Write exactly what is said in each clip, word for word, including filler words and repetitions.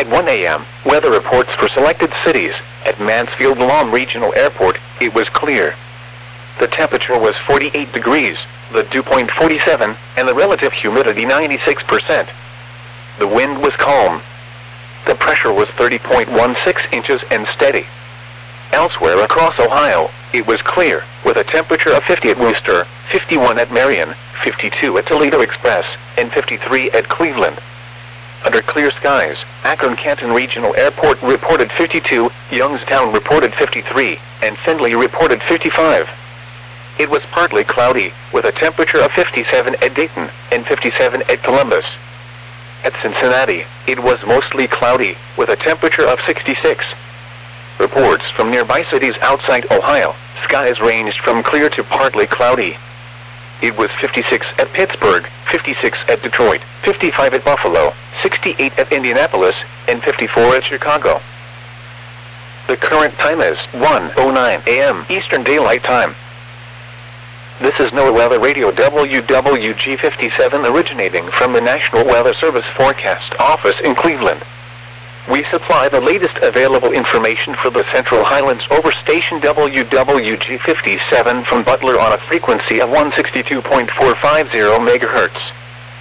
At one A M, weather reports for selected cities. At Mansfield-Lam Regional Airport, it was clear. The temperature was forty-eight degrees, the dew point forty-seven, and the relative humidity ninety-six percent. The wind was calm. The pressure was thirty point one six inches and steady. Elsewhere across Ohio, it was clear, with a temperature of fifty at Wooster, fifty-one at Marion, fifty-two at Toledo Express, and fifty-three at Cleveland. Under clear skies, Akron-Canton Regional Airport reported fifty-two, Youngstown reported fifty-three, and Findlay reported fifty-five. It was partly cloudy, with a temperature of fifty-seven at Dayton, and fifty-seven at Columbus. At Cincinnati, it was mostly cloudy, with a temperature of sixty-six. Reports from nearby cities outside Ohio, skies ranged from clear to partly cloudy. It was fifty-six at Pittsburgh, fifty-six at Detroit, fifty-five at Buffalo, sixty-eight at Indianapolis, and fifty-four at Chicago. The current time is one oh nine A M Eastern Daylight Time. This is NOAA Weather Radio W W G fifty-seven originating from the National Weather Service Forecast Office in Cleveland. We supply the latest available information for the Central Highlands over station W W G fifty-seven from Butler on a frequency of one sixty-two point four five zero megahertz.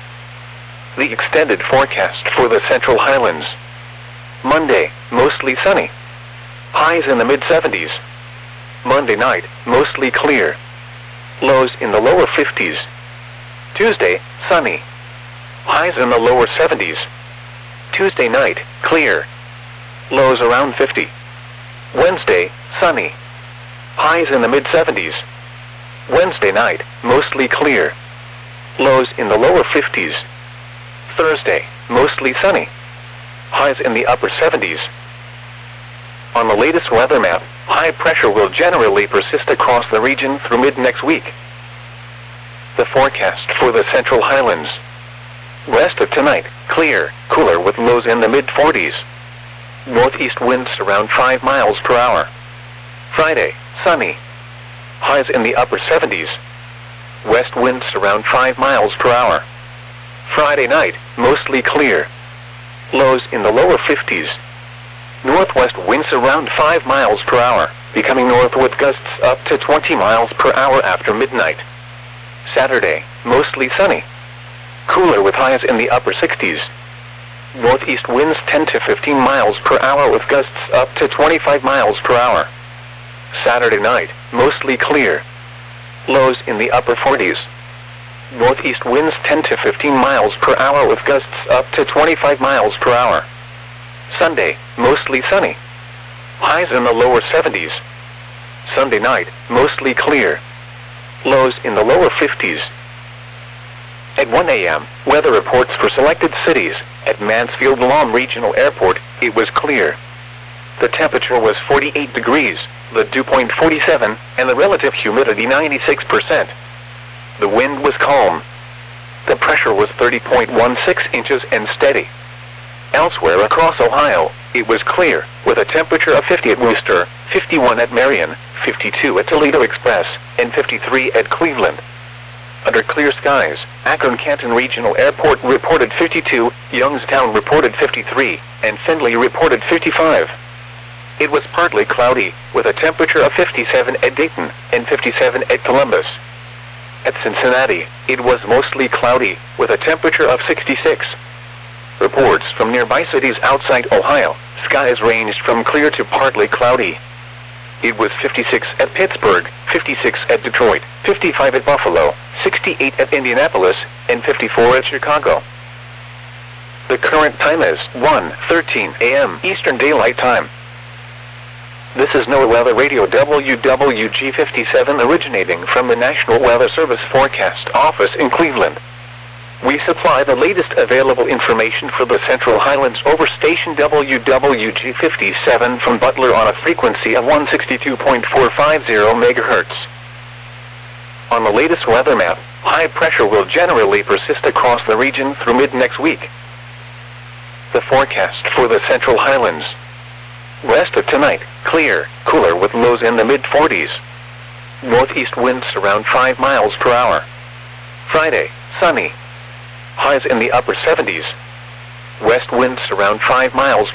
The extended forecast for the Central Highlands. Monday, mostly sunny. Highs in the mid seventies. Monday night, mostly clear. Lows in the lower fifties. Tuesday, sunny. Highs in the lower seventies. Tuesday night, clear. Lows around fifty. Wednesday, sunny. Highs in the mid seventies. Wednesday night, mostly clear. Lows in the lower fifties. Thursday, mostly sunny. Highs in the upper seventies. On the latest weather map, high pressure will generally persist across the region through mid-next week. The forecast for the Central Highlands. West of tonight, clear, cooler with lows in the mid forties. Northeast winds around five miles per hour. Friday, sunny. Highs in the upper seventies. West winds around five miles per hour. Friday night, mostly clear. Lows in the lower fifties. Northwest winds around five miles per hour, becoming north with gusts up to twenty miles per hour after midnight. Saturday, mostly sunny. Cooler with highs in the upper sixties. Northeast winds ten to fifteen miles per hour with gusts up to twenty-five miles per hour. Saturday night, mostly clear. Lows in the upper forties. Northeast winds ten to fifteen miles per hour with gusts up to twenty-five miles per hour. Sunday, mostly sunny. Highs in the lower seventies. Sunday night, mostly clear. Lows in the lower fifties. At one A M, weather reports for selected cities. At Mansfield-Lam Regional Airport, it was clear. The temperature was forty-eight degrees, the dew point forty-seven, and the relative humidity ninety-six percent. The wind was calm. The pressure was thirty point one six inches and steady. Elsewhere across Ohio, it was clear, with a temperature of fifty at Wooster, fifty-one at Marion, fifty-two at Toledo Express, and fifty-three at Cleveland. Under clear skies, Akron-Canton Regional Airport reported fifty-two, Youngstown reported fifty-three, and Findlay reported fifty-five. It was partly cloudy, with a temperature of fifty-seven at Dayton, and fifty-seven at Columbus. At Cincinnati, it was mostly cloudy, with a temperature of sixty-six. Reports from nearby cities outside Ohio, skies ranged from clear to partly cloudy. It was fifty-six at Pittsburgh, fifty-six at Detroit, fifty-five at Buffalo, sixty-eight at Indianapolis, and fifty-four at Chicago. The current time is one thirteen A M Eastern Daylight Time. This is NOAA Weather Radio W W G fifty-seven originating from the National Weather Service Forecast Office in Cleveland. We supply the latest available information for the Central Highlands over station W W G fifty-seven from Butler on a frequency of one sixty-two point four five zero megahertz. On the latest weather map, high pressure will generally persist across the region through mid-next week. The forecast for the Central Highlands. West of tonight, clear, cooler with lows in the mid forties. Northeast winds around five miles per hour. Friday, sunny. Highs in the upper seventies. West winds around five miles